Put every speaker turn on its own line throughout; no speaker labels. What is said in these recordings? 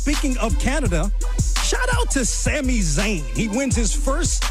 Speaking of Canada, shout out to Sami Zayn. He wins his first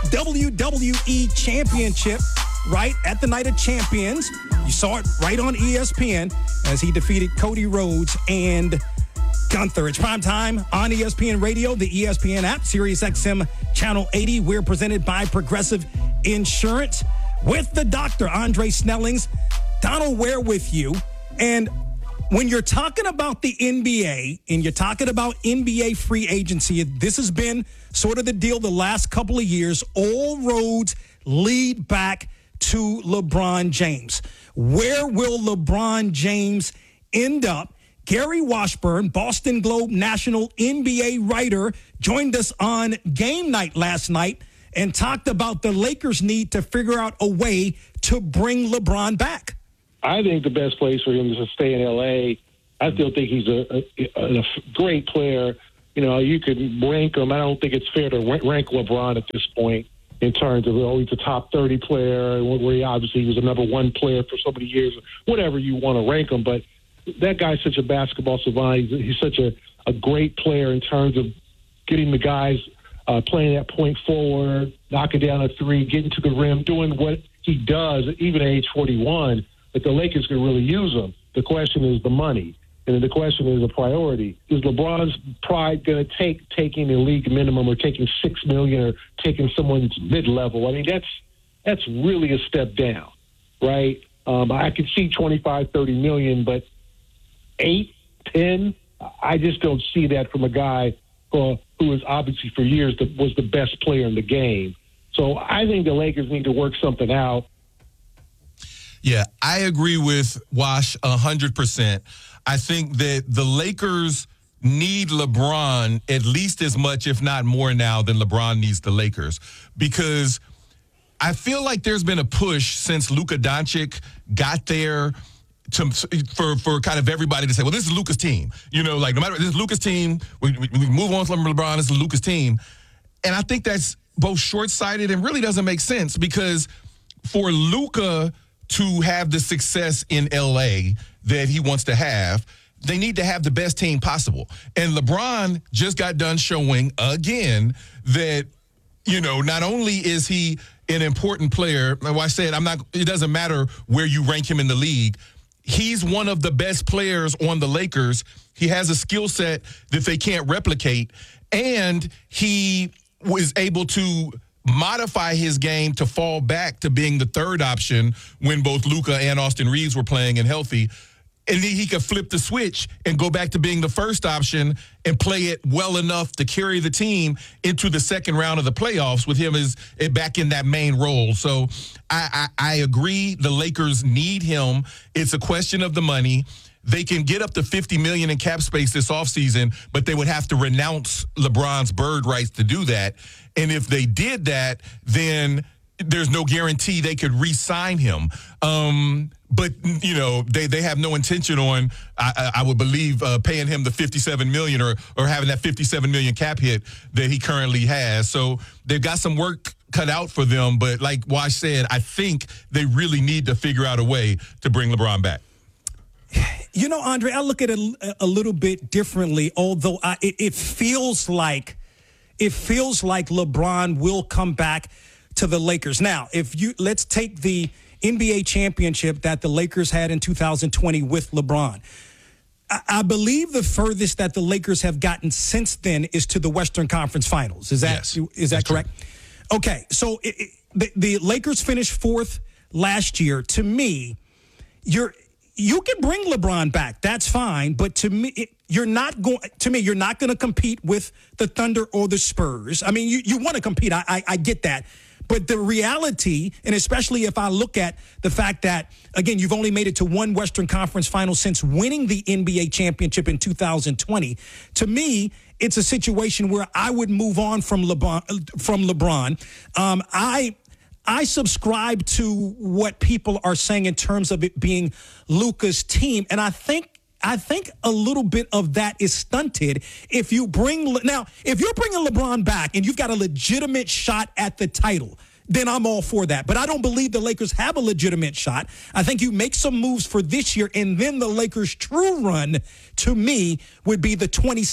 WWE championship right at the Night of Champions. You saw it right on ESPN as he defeated Cody Rhodes and Gunther. It's prime time on ESPN Radio, the ESPN app, SiriusXM Channel 80. We're presented by Progressive Insurance with the Dr. Andre Snellings. Donald Ware with you. And when you're talking about the NBA and you're talking about NBA free agency, this has been sort of the deal the last couple of years. All roads lead back to LeBron James. Where will LeBron James end up? Gary Washburn, Boston Globe national NBA writer, joined us on game night last night and talked about the Lakers' need to figure out a way to bring LeBron back.
I think the best place for him is to stay in L.A. I still think he's a great player. You know, you could rank him. I don't think it's fair to rank LeBron at this point in terms of, he's a top 30 player, where he obviously was a number one player for so many years, whatever you want to rank him. But that guy's such a basketball savant. He's such a great player in terms of getting the guys playing that point forward, knocking down a three, getting to the rim, doing what he does, even at age 41. But the Lakers can really use him. The question is the money. And the question is a priority. Is LeBron's pride going to take taking the league minimum or taking $6 million or taking someone's mid-level? I mean, that's really a step down, right? I could see 25, 30 million, but 8, 10, I just don't see that from a guy who is obviously for years was the best player in the game. So I think the Lakers need to work something out.
Yeah, I agree with Wash 100%. I think that the Lakers need LeBron at least as much, if not more now, than LeBron needs the Lakers. Because I feel like there's been a push since Luka Doncic got there for kind of everybody to say, well, this is Luka's team. You know, like, no matter, this is Luka's team. We move on from LeBron, this is Luka's team. And I think that's both short-sighted and really doesn't make sense, because for Luka to have the success in L.A. that he wants to have, they need to have the best team possible. And LeBron just got done showing again that, you know, not only is he an important player, I said it doesn't matter where you rank him in the league, he's one of the best players on the Lakers. He has a skill set that they can't replicate, and he was able to modify his game to fall back to being the third option when both Luka and Austin Reeves were playing and healthy. And then he could flip the switch and go back to being the first option and play it well enough to carry the team into the second round of the playoffs with him as back in that main role. So I agree the Lakers need him. It's a question of the money. They can get up to $50 million in cap space this offseason, but they would have to renounce LeBron's bird rights to do that. And if they did that, then there's no guarantee they could re-sign him. But, you know, they have no intention on, I would believe, paying him the $57 million or having that $57 million cap hit that he currently has. So they've got some work cut out for them. But like Wash said, I think they really need to figure out a way to bring LeBron back.
You know, Andre, I look at it a little bit differently, although it feels like LeBron will come back to the Lakers. Now, let's take the NBA championship that the Lakers had in 2020 with LeBron. I believe the furthest that the Lakers have gotten since then is to the Western Conference Finals. Is that correct? True. Okay, so the Lakers finished fourth last year. To me, you can bring LeBron back. That's fine. But to me, you're not going to compete with the Thunder or the Spurs. I mean, you want to compete. I get that. But the reality, and especially if I look at the fact that, again, you've only made it to one Western Conference final since winning the NBA championship in 2020, to me, it's a situation where I would move on from LeBron. I subscribe to what people are saying in terms of it being Luka's team, and I think a little bit of that is stunted if you're bringing LeBron back and you've got a legitimate shot at the title. then I'm all for that. But I don't believe the Lakers have a legitimate shot. I think you make some moves for this year, and then the Lakers' true run, to me, would be the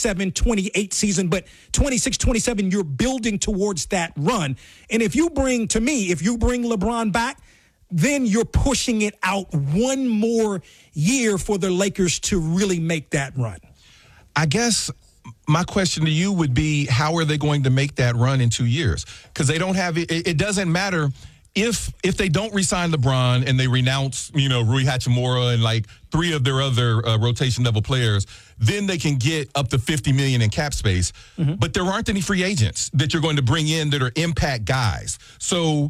27-28 season. But 26-27, you're building towards that run. And if you bring LeBron back, then you're pushing it out one more year for the Lakers to really make that run.
I guess my question to you would be, how are they going to make that run in 2 years? Because they don't have it. It doesn't matter if they don't re-sign LeBron and they renounce, Rui Hachimura and like 3 of their other rotation level players, then they can get up to $50 million in cap space. Mm-hmm. But there aren't any free agents that you're going to bring in that are impact guys. So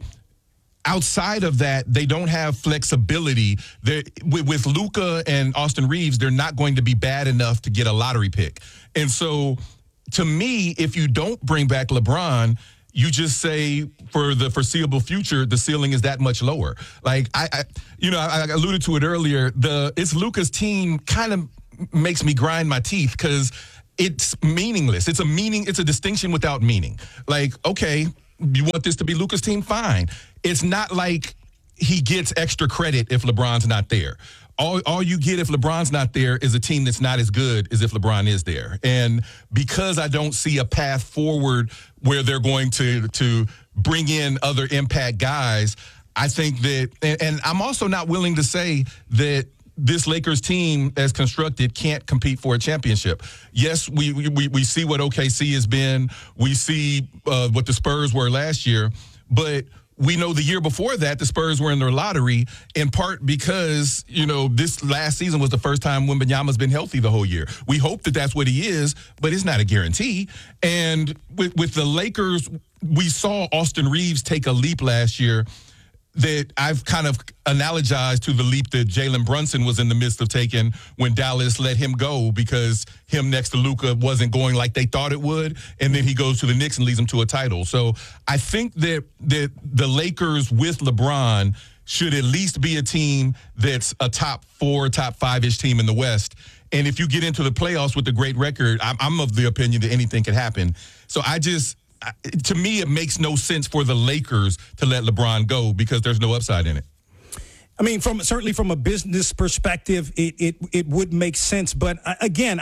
outside of that, they don't have flexibility. With Luka and Austin Reeves, they're not going to be bad enough to get a lottery pick. And so, to me, if you don't bring back LeBron, you just say for the foreseeable future, the ceiling is that much lower. Like I alluded to it earlier. It's Luka's team kind of makes me grind my teeth because it's meaningless. It's a distinction without meaning. Like, okay, you want this to be Luka's team? Fine. It's not like he gets extra credit if LeBron's not there. All you get if LeBron's not there is a team that's not as good as if LeBron is there. And because I don't see a path forward where they're going to bring in other impact guys, I think that, and I'm also not willing to say that this Lakers team, as constructed, can't compete for a championship. Yes, we see what OKC has been. We see what the Spurs were last year. But we know the year before that, the Spurs were in their lottery, in part because, this last season was the first time Wembanyama's been healthy the whole year. We hope that that's what he is, but it's not a guarantee. And with the Lakers, we saw Austin Reeves take a leap last year that I've kind of analogized to the leap that Jalen Brunson was in the midst of taking when Dallas let him go because him next to Luka wasn't going like they thought it would, and then he goes to the Knicks and leads them to a title. So I think that the Lakers with LeBron should at least be a team that's a top 4, top 5-ish team in the West. And if you get into the playoffs with a great record, I'm of the opinion that anything could happen. So to me, it makes no sense for the Lakers to let LeBron go because there's no upside in it.
I mean, certainly from a business perspective, it would make sense. But again,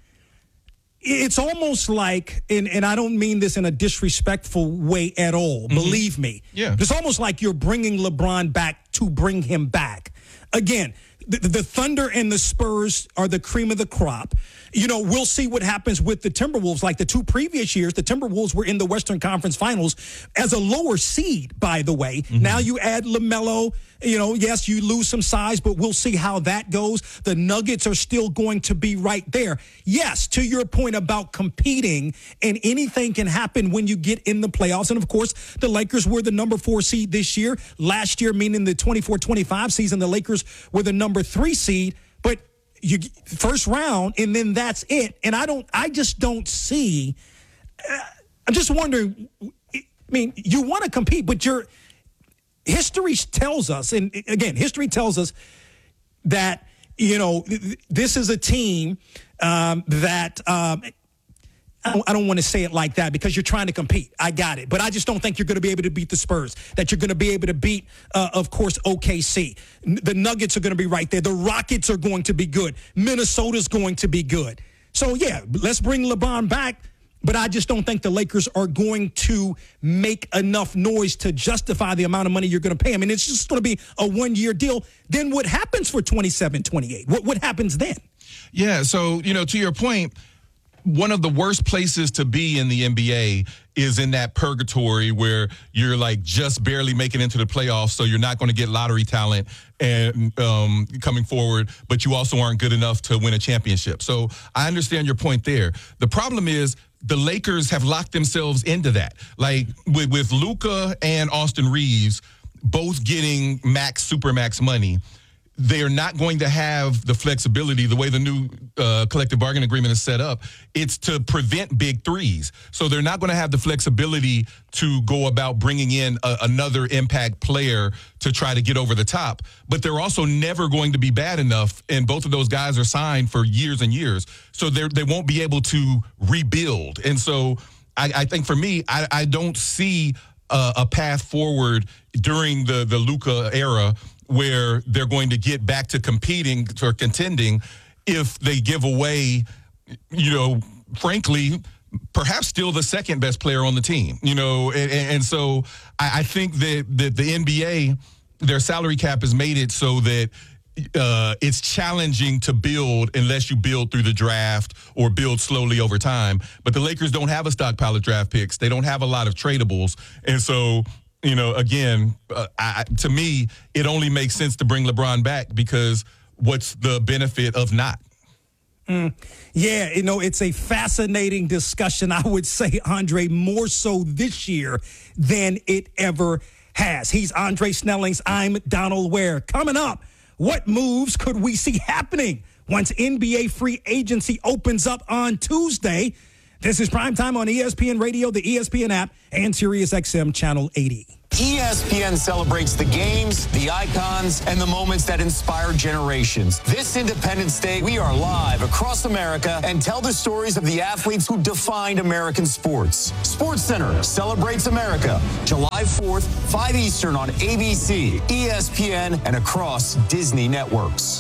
it's almost like, and I don't mean this in a disrespectful way at all. Mm-hmm. Believe me.
Yeah.
It's almost like you're bringing LeBron back to bring him back. Again, the Thunder and the Spurs are the cream of the crop. We'll see what happens with the Timberwolves. Like the 2 previous years, the Timberwolves were in the Western Conference Finals as a lower seed, by the way. Mm-hmm. Now you add LaMelo. Yes, you lose some size, but we'll see how that goes. The Nuggets are still going to be right there. Yes, to your point about competing, and anything can happen when you get in the playoffs. And, of course, the Lakers were the number 4 seed this year. Last year, meaning the 24-25 season, the Lakers were the number 3 seed. But you first round, and then that's it. And I just don't see. I'm just wondering. I mean, you want to compete, but history tells us, and again, history tells us that this is a team that. I don't want to say it like that because you're trying to compete. I got it. But I just don't think you're going to be able to beat the Spurs, that you're going to be able to beat, of course, OKC. The Nuggets are going to be right there. The Rockets are going to be good. Minnesota's going to be good. So, yeah, let's bring LeBron back. But I just don't think the Lakers are going to make enough noise to justify the amount of money you're going to pay. I mean, it's just going to be a one-year deal. Then what happens for 27-28? What happens then?
Yeah, so, to your point, one of the worst places to be in the NBA is in that purgatory where you're like just barely making into the playoffs, so you're not going to get lottery talent and coming forward, but you also aren't good enough to win a championship. So I understand your point there. The problem is the Lakers have locked themselves into that. Like with Luka and Austin Reeves both getting supermax money, they are not going to have the flexibility, the way the new collective bargaining agreement is set up. It's to prevent big threes. So they're not going to have the flexibility to go about bringing in another impact player to try to get over the top. But they're also never going to be bad enough, and both of those guys are signed for years and years. So they won't be able to rebuild. And so I think for me, I don't see a path forward during the Luka era where they're going to get back to competing or contending if they give away, frankly, perhaps still the second best player on the team, and so I think that the NBA, their salary cap has made it so that it's challenging to build unless you build through the draft or build slowly over time. But the Lakers don't have a stockpile of draft picks. They don't have a lot of tradables. And so, again, to me, it only makes sense to bring LeBron back because what's the benefit of not?
Yeah, it's a fascinating discussion, I would say, Andre, more so this year than it ever has. He's Andre Snellings. I'm Donald Ware. Coming up, what moves could we see happening once NBA free agency opens up on Tuesday? This is Primetime on ESPN Radio, the ESPN app, and SiriusXM Channel 80.
ESPN celebrates the games, the icons, and the moments that inspire generations. This Independence Day, we are live across America and tell the stories of the athletes who defined American sports. SportsCenter celebrates America, July 4th, 5 Eastern on ABC, ESPN, and across Disney networks.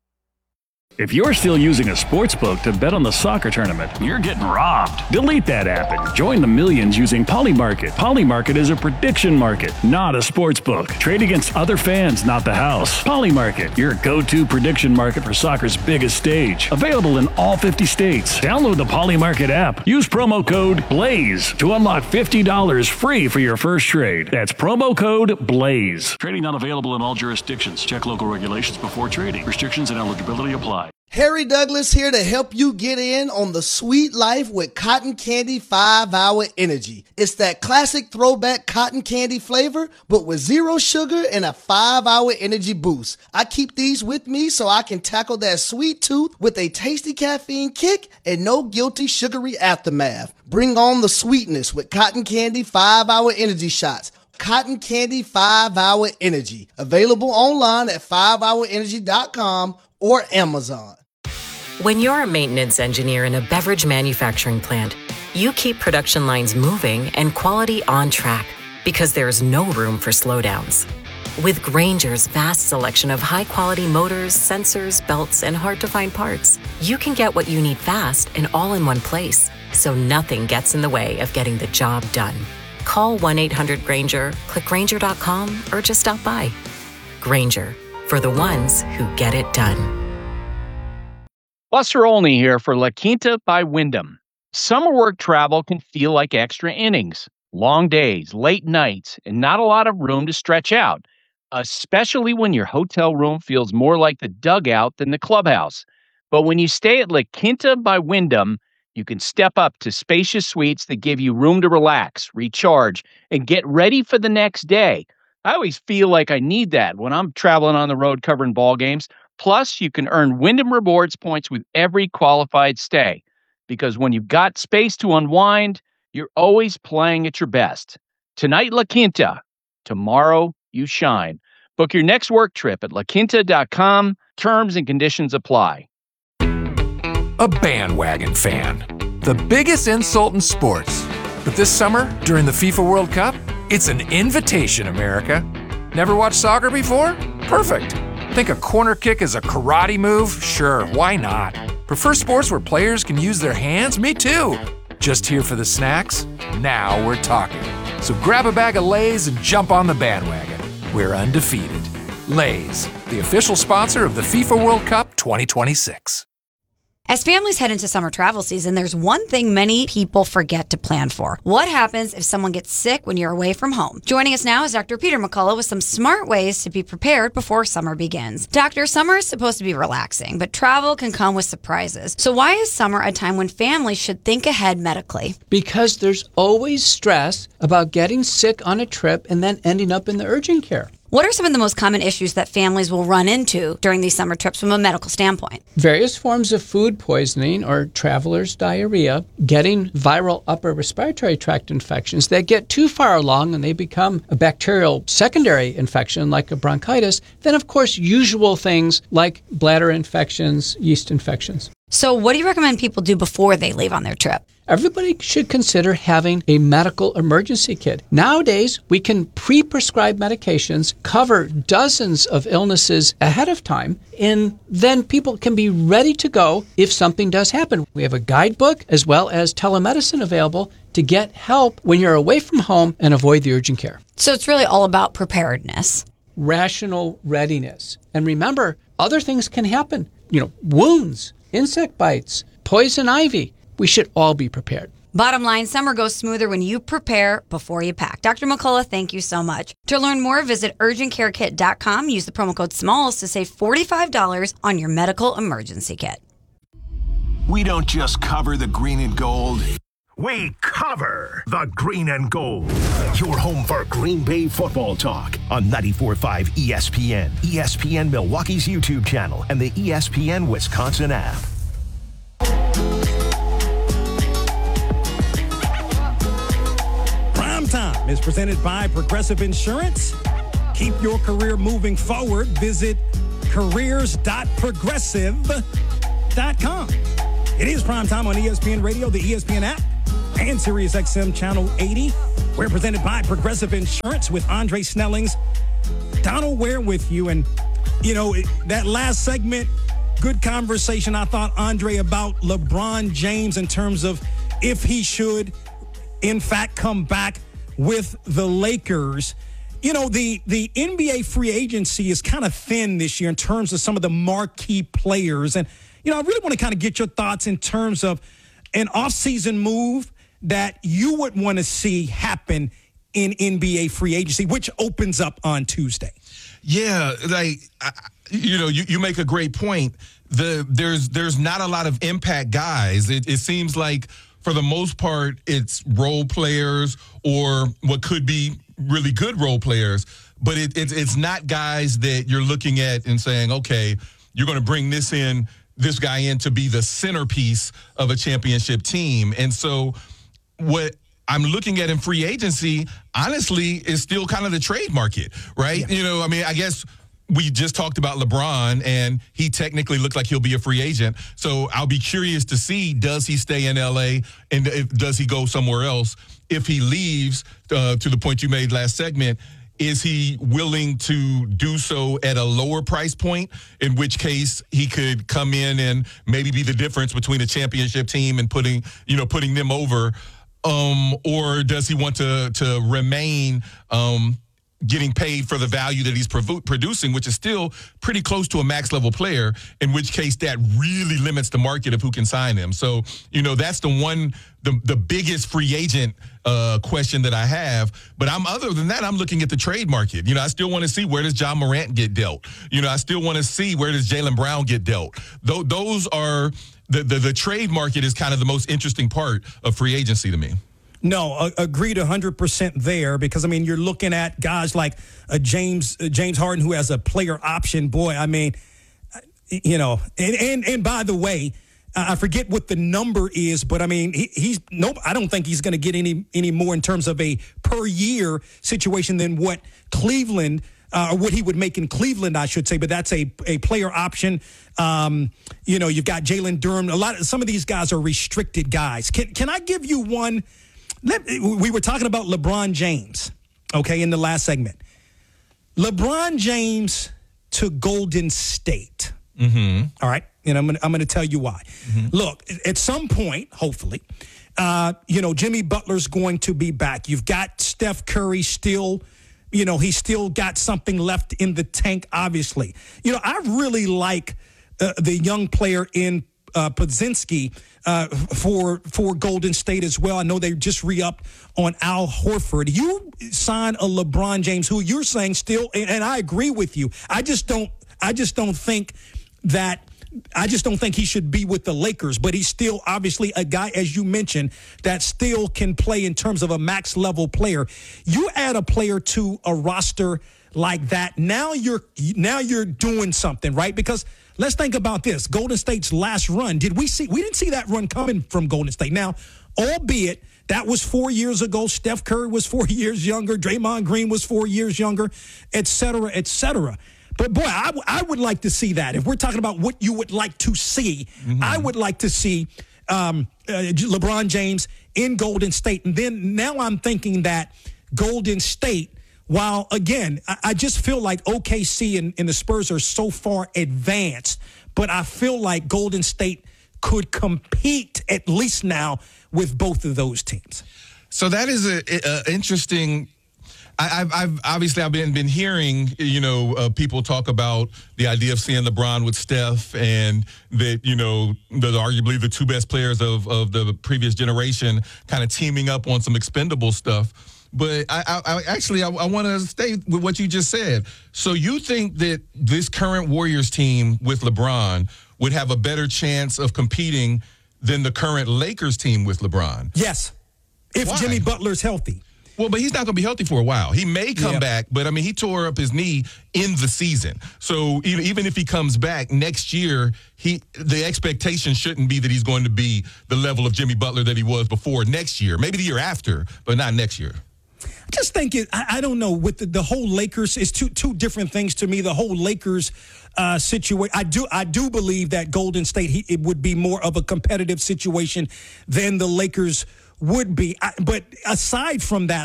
If you're still using a sportsbook to bet on the soccer tournament, you're getting robbed. Delete that app and join the millions using Polymarket. Polymarket is a prediction market, not a sportsbook. Trade against other fans, not the house. Polymarket, your go-to prediction market for soccer's biggest stage. Available in all 50 states. Download the Polymarket app. Use promo code BLAZE to unlock $50 free for your first trade. That's promo code BLAZE. Trading not available in all jurisdictions. Check local regulations before trading. Restrictions and eligibility apply.
Harry Douglas here to help you get in on the sweet life with Cotton Candy 5-Hour Energy. It's that classic throwback cotton candy flavor, but with zero sugar and a 5-hour energy boost. I keep these with me so I can tackle that sweet tooth with a tasty caffeine kick and no guilty sugary aftermath. Bring on the sweetness with Cotton Candy 5-Hour Energy Shots. Cotton Candy 5-Hour Energy. Available online at 5hourenergy.com or Amazon.
When you're a maintenance engineer in a beverage manufacturing plant, you keep production lines moving and quality on track because there's no room for slowdowns. With Grainger's vast selection of high-quality motors, sensors, belts, and hard-to-find parts, you can get what you need fast and all in one place, so nothing gets in the way of getting the job done. Call 1-800-GRAINGER, click Grainger.com, or just stop by. Grainger, for the ones who get it done.
Buster Olney here for La Quinta by Wyndham. Summer work travel can feel like extra innings, long days, late nights, and not a lot of room to stretch out, especially when your hotel room feels more like the dugout than the clubhouse. But when you stay at La Quinta by Wyndham, you can step up to spacious suites that give you room to relax, recharge, and get ready for the next day. I always feel like I need that when I'm traveling on the road covering ball games. Plus, you can earn Wyndham Rewards points with every qualified stay. Because when you've got space to unwind, you're always playing at your best. Tonight, La Quinta. Tomorrow, you shine. Book your next work trip at laquinta.com. Terms and conditions apply.
A bandwagon fan. The biggest insult in sports. But this summer, during the FIFA World Cup, it's an invitation, America. Never watched soccer before? Perfect. Think a corner kick is a karate move? Sure, why not? Prefer sports where players can use their hands? Me too. Just here for the snacks? Now we're talking. So grab a bag of Lay's and jump on the bandwagon. We're undefeated. Lay's, the official sponsor of the FIFA World Cup 2026.
As families head into summer travel season, there's one thing many people forget to plan for. What happens if someone gets sick when you're away from home? Joining us now is Dr. Peter McCullough with some smart ways to be prepared before summer begins. Doctor, summer is supposed to be relaxing, but travel can come with surprises. So why is summer a time when families should think ahead medically?
Because there's always stress about getting sick on a trip and then ending up in the urgent care.
What are some of the most common issues that families will run into during these summer trips from a medical standpoint?
Various forms of food poisoning or traveler's diarrhea, getting viral upper respiratory tract infections that get too far along and they become a bacterial secondary infection like a bronchitis. Then, of course, usual things like bladder infections, yeast infections.
So what do you recommend people do before they leave on their trip?
Everybody should consider having a medical emergency kit. Nowadays, we can pre-prescribe medications, cover dozens of illnesses ahead of time, and then people can be ready to go if something does happen. We have a guidebook as well as telemedicine available to get help when you're away from home and avoid the urgent care.
So it's really all about preparedness.
Rational readiness. And remember, other things can happen. Wounds, insect bites, poison ivy. We should all be prepared.
Bottom line, summer goes smoother when you prepare before you pack. Dr. McCullough, thank you so much. To learn more, visit urgentcarekit.com. Use the promo code SMALLS to save $45 on your medical emergency kit.
We don't just cover the green and gold. We cover the green and gold. Your home for Green Bay football talk on 94.5 ESPN, ESPN Milwaukee's YouTube channel, and the ESPN Wisconsin app.
Prime Time is presented by Progressive Insurance. Keep your career moving forward. Visit careers.progressive.com. It is Prime Time on ESPN Radio, the ESPN app, and SiriusXM Channel 80. We're presented by Progressive Insurance with Andre Snellings. Donald Ware with you. And, that last segment, good conversation, I thought, Andre, about LeBron James in terms of if he should, in fact, come back with the Lakers. The NBA free agency is kind of thin this year in terms of some of the marquee players. And, I really want to kind of get your thoughts in terms of an offseason move that you would want to see happen in NBA free agency, which opens up on Tuesday.
Yeah, you make a great point. There's not a lot of impact guys. It seems like for the most part it's role players or what could be really good role players, but it's not guys that you're looking at and saying, okay, you're going to bring this guy in to be the centerpiece of a championship team. And so what I'm looking at in free agency, honestly, is still kind of the trade market, right? Yeah. I guess we just talked about LeBron, and he technically looked like he'll be a free agent. So I'll be curious to see, does he stay in L.A. and does he go somewhere else? If he leaves, to the point you made last segment, is he willing to do so at a lower price point, in which case he could come in and maybe be the difference between a championship team and putting them over? Or does he want to remain getting paid for the value that he's producing, which is still pretty close to a max level player, in which case that really limits the market of who can sign him. So, that's the biggest free agent question that I have. But other than that, I'm looking at the trade market. I still want to see, where does John Morant get dealt? I still want to see, where does Jaylen Brown get dealt? Those are the trade market is kind of the most interesting part of free agency to me.
No, agreed 100% there, because, you're looking at guys like James Harden, who has a player option. Boy, and by the way, I forget what the number is, but I don't think he's going to get any more in terms of a per year situation than what Cleveland or what he would make in Cleveland, I should say. But that's a player option. You've got Jalen Durham. Some of these guys are restricted guys. Can I give you one? We were talking about LeBron James, okay, in the last segment. LeBron James to Golden State. Mm-hmm. All right, and I'm going to tell you why. Mm-hmm. Look, at some point, hopefully, Jimmy Butler's going to be back. You've got Steph Curry still. He's still got something left in the tank, obviously. I really like the young player in Podziemski for Golden State as well. I know they just re-upped on Al Horford. You sign a LeBron James, who you're saying still, and I agree with you. I just don't think he should be with the Lakers, but he's still obviously a guy, as you mentioned, that still can play in terms of a max level player. You add a player to a roster like that, now you're doing something, right? Because let's think about this. Golden State's last run, we didn't see that run coming from Golden State. Now, albeit that was 4 years ago, Steph Curry was 4 years younger, Draymond Green was 4 years younger, et cetera, et cetera. But boy, I would like to see that. If we're talking about what you would like to see, I would like to see LeBron James in Golden State. And then now I'm thinking that Golden State, while again, I just feel like OKC and the Spurs are so far advanced, but I feel like Golden State could compete at least now with both of those teams.
So that is a interesting. I've been hearing, people talk about the idea of seeing LeBron with Steph, and that, that arguably the two best players of the previous generation kind of teaming up on some expendable stuff. But I want to stay with what you just said. So you think that this current Warriors team with LeBron would have a better chance of competing than the current Lakers team with LeBron?
Yes, if
Why?
Jimmy Butler's healthy.
Well, but he's not going to be healthy for a while. He may come back, but, I mean, he tore up his knee in the season. So even if he comes back next year, the expectation shouldn't be that he's going to be the level of Jimmy Butler that he was before next year. Maybe the year after, but not next year.
I just think I don't know, with the whole Lakers, it's two different things to me. The whole Lakers situation, I do believe that Golden State, it would be more of a competitive situation than the Lakers would be. But aside from that,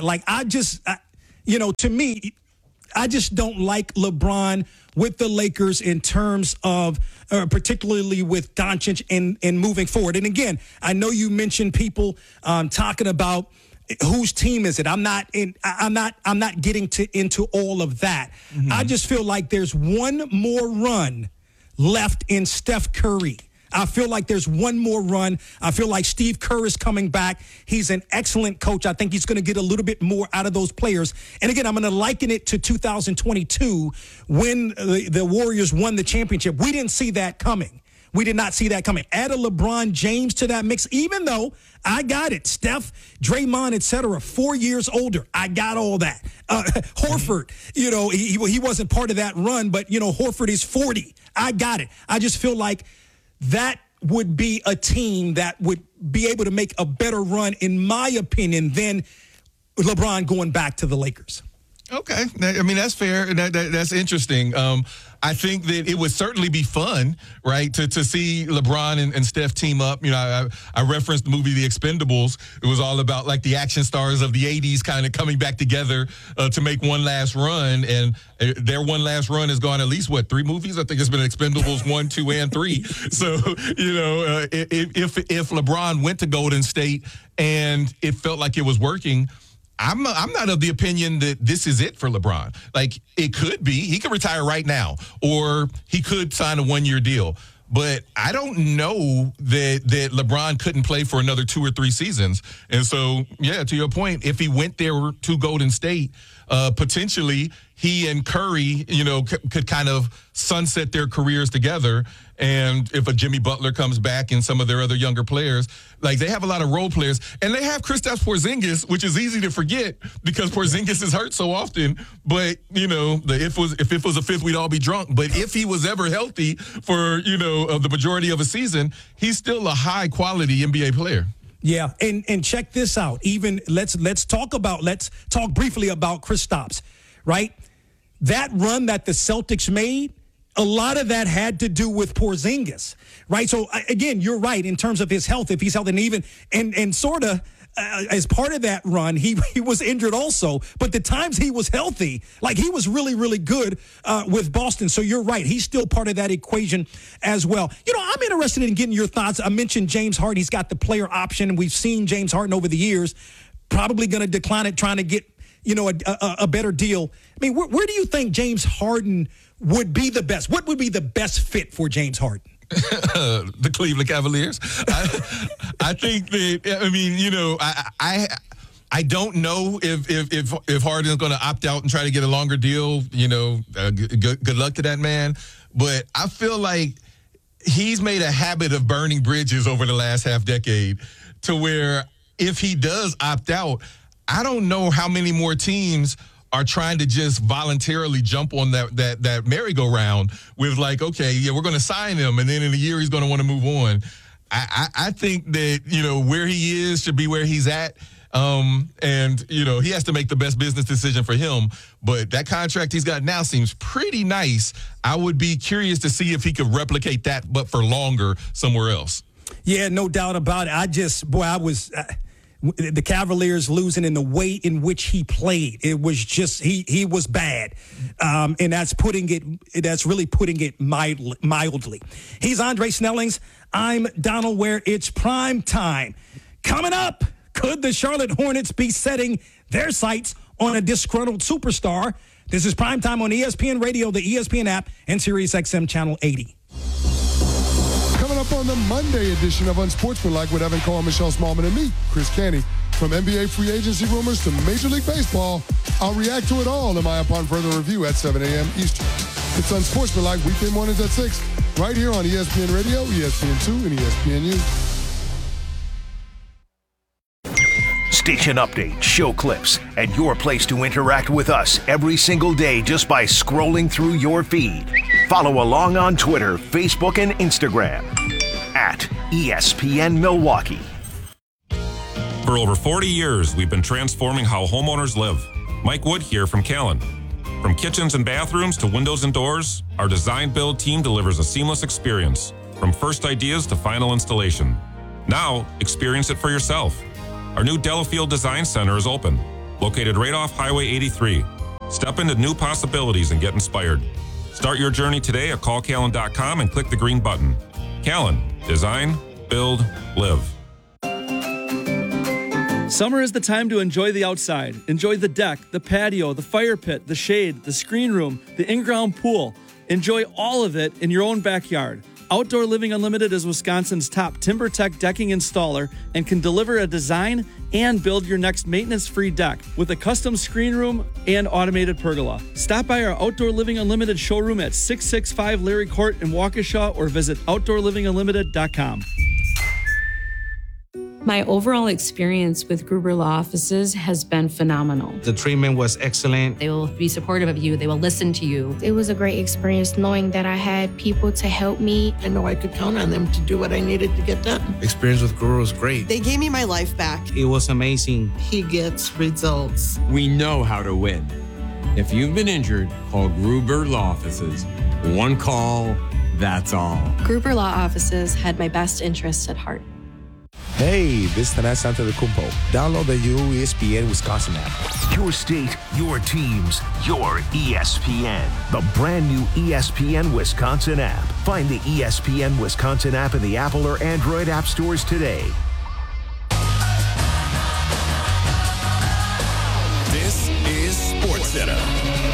to me, I just don't like LeBron with the Lakers in terms of, particularly with Doncic and moving forward. And again, I know you mentioned people talking about whose team is it. I'm not getting into all of that. Mm-hmm. I just feel like there's one more run left in Steph Curry. I feel like there's one more run. I feel like Steve Kerr is coming back. He's an excellent coach. I think he's going to get a little bit more out of those players. And again, I'm going to liken it to 2022 when the Warriors won the championship. We didn't see that coming. We did not see that coming. Add a LeBron James to that mix, even though I got it. Steph, Draymond, et cetera, 4 years older. I got all that. Horford, he wasn't part of that run, but, Horford is 40. I got it. I just feel like that would be a team that would be able to make a better run, in my opinion, than LeBron going back to the Lakers.
Okay. I mean, that's fair. That's interesting. I think that it would certainly be fun, right, to see LeBron and Steph team up. I referenced the movie The Expendables. It was all about, like, the action stars of the 80s kind of coming back together to make one last run. And their one last run has gone at least, 3 movies? I think it's been Expendables 1, 2, and 3. So, if LeBron went to Golden State and it felt like it was working, I'm not of the opinion that this is it for LeBron. Like, it could be. He could retire right now, or he could sign a 1-year deal. But I don't know that LeBron couldn't play for another 2 or 3 seasons. And so, yeah, to your point, if he went there to Golden State, potentially he and Curry, could kind of sunset their careers together. And if a Jimmy Butler comes back and some of their other younger players, like, they have a lot of role players. And they have Kristaps Porzingis, which is easy to forget because Porzingis is hurt so often. But, if it was a fifth, we'd all be drunk. But if he was ever healthy for, the majority of a season, he's still a high-quality NBA player.
Yeah, and check this out. Even let's talk briefly about Kristaps, right? That run that the Celtics made, a lot of that had to do with Porzingis, right? So again, you're right in terms of his health. If he's healthy, and sort of as part of that run, he was injured also. But the times he was healthy, like, he was really, really good with Boston. So you're right. He's still part of that equation as well. I'm interested in getting your thoughts. I mentioned James Harden. He's got the player option, and we've seen James Harden over the years probably going to decline it, trying to get, a better deal. I mean, where do you think James Harden would be the best? What would be the best fit for James Harden?
The Cleveland Cavaliers. I think that, I don't know if Harden's going to opt out and try to get a longer deal. Good luck to that man. But I feel like he's made a habit of burning bridges over the last half decade, to where if he does opt out, I don't know how many more teams are trying to just voluntarily jump on that merry-go-round with, like, okay, yeah, we're going to sign him, and then in a year he's going to want to move on. I think that, where he is should be where he's at. And, he has to make the best business decision for him. But that contract he's got now seems pretty nice. I would be curious to see if he could replicate that, but for longer somewhere else.
Yeah, no doubt about it. The Cavaliers losing in the way in which he played. It was just, he was bad. And that's really putting it mildly. He's Andre Snellings. I'm Donald Ware. It's prime time. Coming up, could the Charlotte Hornets be setting their sights on a disgruntled superstar? This is prime time on ESPN Radio, the ESPN app, and SiriusXM Channel 80.
Coming up on the Monday edition of Unsportsmanlike with Evan Carr, Michelle Smallman, and me, Chris Canty. From NBA free agency rumors to Major League Baseball, I'll react to it all in my Upon Further Review at 7 a.m. Eastern. It's Unsportsmanlike weekday mornings at 6, right here on ESPN Radio, ESPN2, and ESPNU.
Station updates, show clips, and your place to interact with us every single day just by scrolling through your feed. Follow along on Twitter, Facebook, and Instagram at ESPN Milwaukee.
For over 40 years, we've been transforming how homeowners live. Mike Wood here from Callan. From kitchens and bathrooms to windows and doors, our design build team delivers a seamless experience, from first ideas to final installation. Now, experience it for yourself. Our new Delafield Design Center is open, located right off Highway 83. Step into new possibilities and get inspired. Start your journey today at callcallan.com and click the green button. Callan, design, build, live.
Summer is the time to enjoy the outside. Enjoy the deck, the patio, the fire pit, the shade, the screen room, the in-ground pool. Enjoy all of it in your own backyard. Outdoor Living Unlimited is Wisconsin's top TimberTech decking installer and can deliver a design and build your next maintenance-free deck with a custom screen room and automated pergola. Stop by our Outdoor Living Unlimited showroom at 665 Larry Court in Waukesha or visit OutdoorLivingUnlimited.com.
My overall experience with Gruber Law Offices has been phenomenal.
The treatment was excellent.
They will be supportive of you. They will listen to you.
It was a great experience knowing that I had people to help me.
I know I could count on them to do what I needed to get done.
Experience with Gruber was great.
They gave me my life back.
It was amazing.
He gets results.
We know how to win. If you've been injured, call Gruber Law Offices. One call, that's all.
Gruber Law Offices had my best interests at heart.
Hey, this is Tanas Antetokounmpo. Download the new ESPN Wisconsin app.
Your state, your teams, your ESPN. The brand new ESPN Wisconsin app. Find the ESPN Wisconsin app in the Apple or Android app stores today.
This is SportsCenter.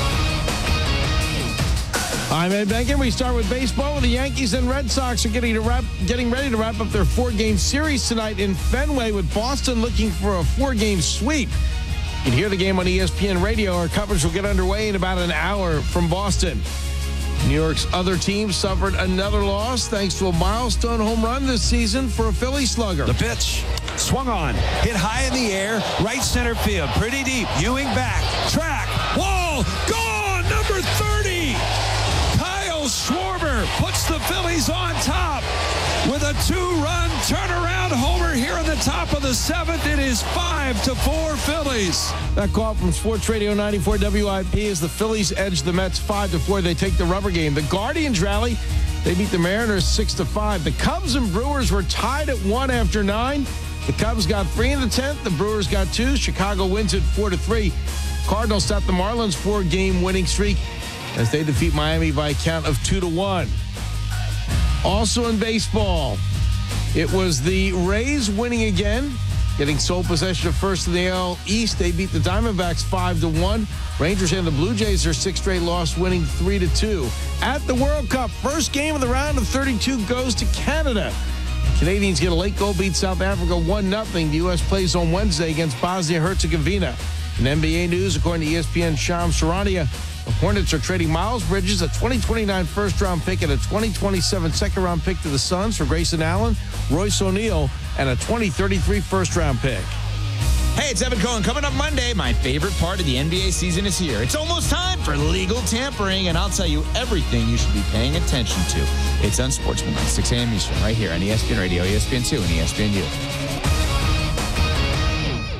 I'm Ed Benkin. We start with baseball. The Yankees and Red Sox are getting ready to wrap up their 4-game series tonight in Fenway, with Boston looking for a 4-game sweep. You can hear the game on ESPN Radio. Our coverage will get underway in about an hour from Boston. New York's other team suffered another loss thanks to a milestone home run this season for a Philly slugger.
The pitch swung on, hit high in the air, right center field, pretty deep. Ewing back, track, wall, gone, number 30. Schwarber puts the Phillies on top with a 2-run turnaround homer here in the top of the 7th. It is 5-4 Phillies.
That call from Sports Radio 94 WIP is the Phillies edge the Mets 5-4. They take the rubber game. The Guardians rally. They beat the Mariners 6-5. The Cubs and Brewers were tied at 1 after 9. The Cubs got 3 in the 10th. The Brewers got 2. Chicago wins it 4-3. Cardinals stop the Marlins 4-game winning streak as they defeat Miami by a count of 2-1. Also in baseball, it was the Rays winning again, getting sole possession of first in the AL East. They beat the Diamondbacks 5-1. Rangers and the Blue Jays, their 6th straight loss, winning 3-2. At the World Cup, first game of the round of 32 goes to Canada. Canadians get a late goal, beat South Africa 1-0. The U.S. plays on Wednesday against Bosnia-Herzegovina. In NBA news, according to ESPN Shams Charania, the Hornets are trading Miles Bridges, a 2029 first-round pick, and a 2027 second-round pick to the Suns for Grayson Allen, Royce O'Neal, and a 2033 first-round pick.
Hey, it's Evan Cohen. Coming up Monday, my favorite part of the NBA season is here. It's almost time for legal tampering, and I'll tell you everything you should be paying attention to. It's Unsportsmanlike, 6 a.m. Eastern, right here on ESPN Radio, ESPN2, and ESPNU.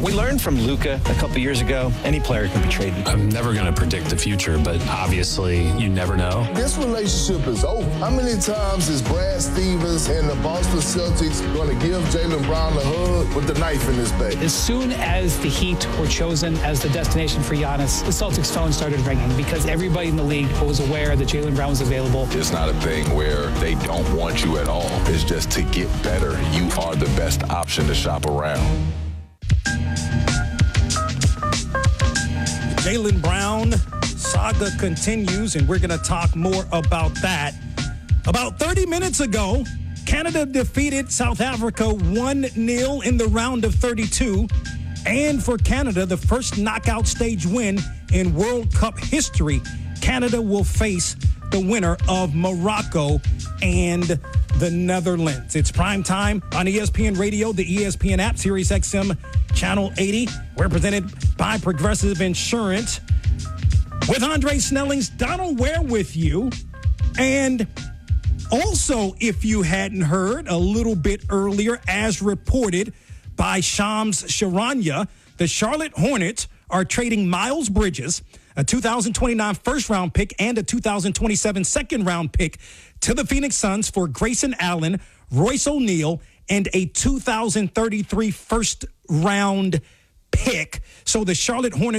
We learned from Luka a couple years ago, any player can be traded.
I'm never going to predict the future, but obviously you never know.
This relationship is over. How many times is Brad Stevens and the Boston Celtics going to give Jaylen Brown a hug with the knife in his back?
As soon as the Heat were chosen as the destination for Giannis, the Celtics phone started ringing because everybody in the league was aware that Jaylen Brown was available.
It's not a thing where they don't want you at all. It's just to get better. You are the best option to shop around.
Jaylen Brown saga continues, and we're going to talk more about that. About 30 minutes ago, Canada defeated South Africa 1-0 in the round of 32. And for Canada, the first knockout stage win in World Cup history, Canada will face the winner of Morocco and the Netherlands. It's prime time on ESPN Radio, the ESPN app, Sirius XM Channel 80. We're presented by Progressive Insurance. With Andre Snelling's Donald Ware with you. And also, if you hadn't heard a little bit earlier, as reported by Shams Charania, the Charlotte Hornets are trading Miles Bridges, a 2029 first-round pick and a 2027 second-round pick, to the Phoenix Suns for Grayson Allen, Royce O'Neal, and a 2033 first-round pick. So the Charlotte Hornets